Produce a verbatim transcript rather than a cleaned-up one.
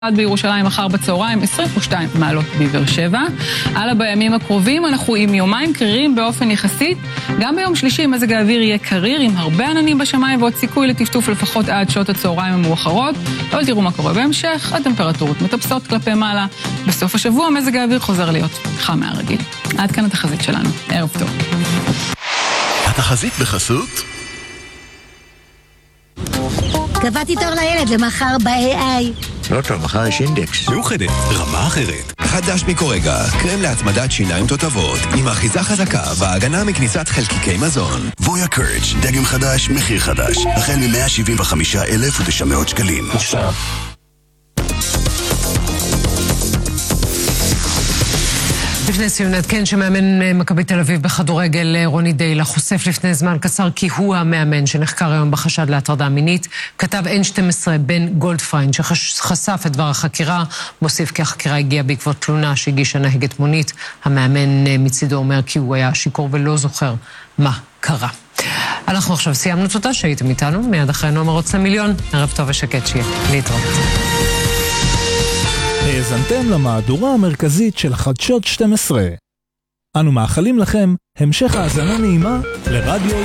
בירושלים מחר בצהריים, עשרים ושתיים מעלות בבאר שבע. הלאה בימים הקרובים אנחנו עם יומיים קרירים באופן יחסי. גם ביום שלישי מזג האוויר יהיה קריר עם הרבה עננים בשמיים ועוד סיכוי לטפטוף לפחות עד שעות הצהריים המאוחרות. אבל תראו מה קורה בהמשך, הטמפרטורות מטפסות כלפי מעלה. בסוף השבוע מזג האוויר חוזר להיות חם מהרגיל. עד כאן התחזית שלנו. ערב טוב. התחזית בחסות קבעתי תור לילד למחר ב-איי איי. לא טוב, מחר יש אינדקס. מאוחדת, רמה אחרת. חדש מקורגה, קרם להצמדת שיניים תותבות, עם אחיזה חזקה והגנה מכניסת חלקיקי מזון. וויה קרץ', דגם חדש, מחיר חדש. החל מ-מאה שבעים וחמישה אלף ותשע מאות שקלים. מושלם. לפני סיום נעדכן שמאמן מכבי תל אביב בכדורגל רוני דיילה חושף לפני זמן קצר כי הוא המאמן שנחקר היום בחשד להטרדה מינית. כתב אן שתים עשרה בן גולדפריין שחשף את דבר החקירה, מוסיף כי החקירה הגיעה בעקבות תלונה שהגישה נהגת מונית. המאמן מצידו אומר כי הוא היה שיקור ולא זוכר מה קרה. אנחנו עכשיו סיימנו, תודה שהייתם איתנו, מיד אחרי נאמר רוצה מיליון. ערב טוב ושקט שיהיה, להתראות. האזנתם למהדורה המרכזית של חדשות שתים עשרה. אנו מאחלים לכם המשך האזנה נעימה לרדיו